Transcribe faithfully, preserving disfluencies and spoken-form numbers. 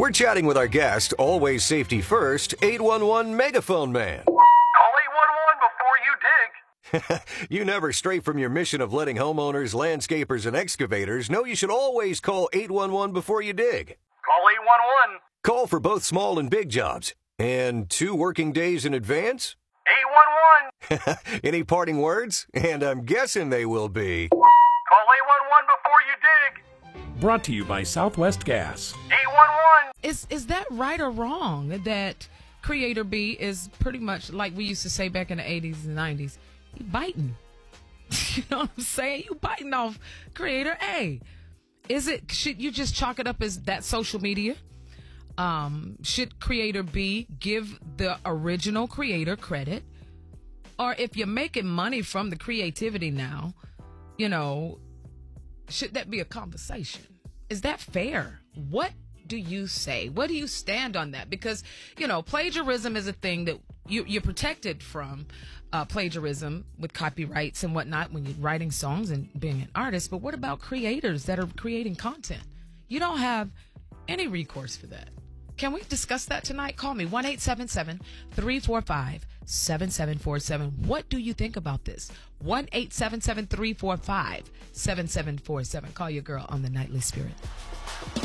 We're chatting with our guest, always safety first, eight one one Megaphone Man. Call eight one one before you dig. You never stray from your mission of letting homeowners, landscapers, and excavators know you should always call eight one one before you dig. Call eight one one. Call for both small and big jobs. And two working days in advance? eight one one. Any parting words? And I'm guessing they will be... Call eight one one before you dig. Brought to you by Southwest Gas. eight one one. Is is that right or wrong that Creator B is pretty much like we used to say back in the eighties and nineties? You biting. You know what I'm saying? You biting off Creator A. Is it, should you just chalk it up as that social media? Um, should Creator B give the original creator credit? Or if you're making money from the creativity now, you know, should that be a conversation? Is that fair? What do you say? What do you stand on that? Because, you know, plagiarism is a thing that you, you're protected from, uh, plagiarism with copyrights and whatnot when you're writing songs and being an artist. But what about creators that are creating content? You don't have any recourse for that. Can we discuss that tonight? Call me, one eight seven seven, three four five, seven seven four seven. What do you think about this? one eight seven seven, three four five, seven seven four seven. Call your girl on the Nightly Spirit.